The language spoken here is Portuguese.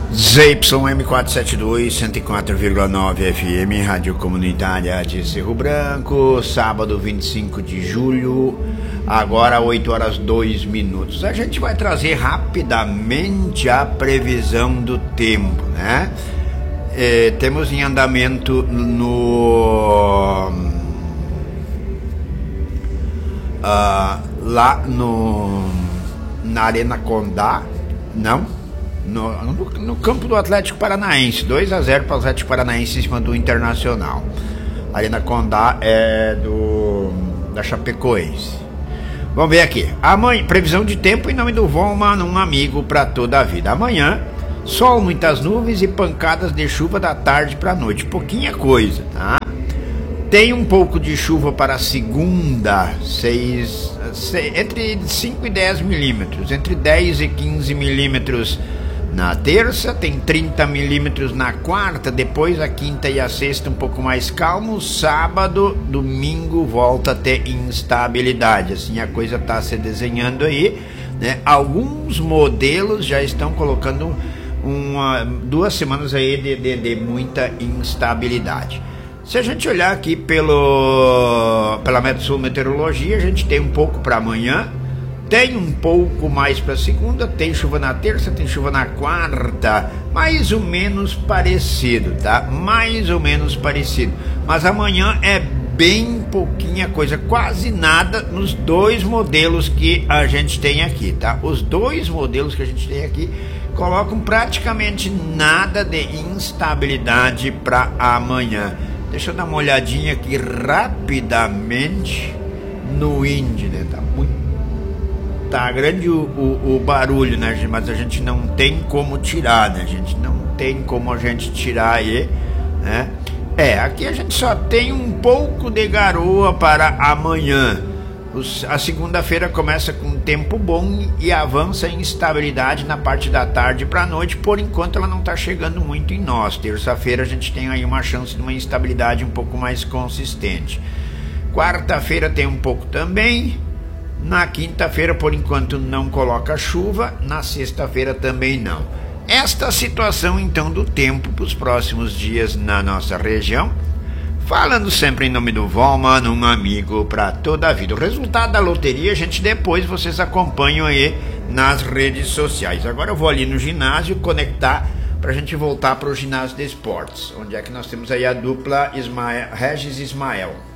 ZYM 472, 104,9 FM, Rádio Comunitária de Cerro Branco, sábado 25 de julho, agora 8 horas 2 minutos. A gente vai trazer rapidamente a previsão do tempo, né? Temos em andamento lá na Arena Condá, não? No campo do Atlético Paranaense, 2-0 para o Atlético Paranaense em cima do Internacional. A Arena Condá é da Chapecoense. Vamos ver aqui. Amanhã, previsão de tempo em nome do Volman, um amigo para toda a vida. Amanhã, sol, muitas nuvens e pancadas de chuva da tarde para a noite. Pouquinha coisa, tá? Tem um pouco de chuva para a segunda, entre 5 e 10 milímetros, entre 10 e 15 milímetros na terça, tem 30 milímetros na quarta, depois a quinta e a sexta um pouco mais calmo, sábado, domingo volta a ter instabilidade, assim a coisa está se desenhando aí, né? Alguns modelos já estão colocando 2 semanas aí de muita instabilidade. Se a gente olhar aqui pela meteorologia, a gente tem um pouco para amanhã, tem um pouco mais para segunda, tem chuva na terça, tem chuva na quarta, mais ou menos parecido, tá? Mais ou menos parecido. Mas amanhã é bem pouquinha coisa, quase nada nos dois modelos que a gente tem aqui, tá? Os dois modelos que a gente tem aqui colocam praticamente nada de instabilidade para amanhã. Deixa eu dar uma olhadinha aqui rapidamente no índice, né? Tá grande o barulho, né? Mas a gente não tem como tirar, né? A gente não tem como a gente tirar aí, né? Aqui a gente só tem um pouco de garoa para amanhã. A segunda-feira começa com tempo bom e avança em instabilidade na parte da tarde para a noite. Por enquanto ela não está chegando muito em nós. Terça-feira a gente tem aí uma chance de uma instabilidade um pouco mais consistente. Quarta-feira tem um pouco também. Na quinta-feira por enquanto não coloca chuva. Na sexta-feira também não. Esta situação então do tempo para os próximos dias na nossa região. Falando sempre em nome do Volman, um amigo para toda a vida. O resultado da loteria, gente, depois vocês acompanham aí nas redes sociais. Agora eu vou ali no ginásio conectar para a gente voltar para o ginásio de esportes, onde é que nós temos aí a dupla Regis e Ismael.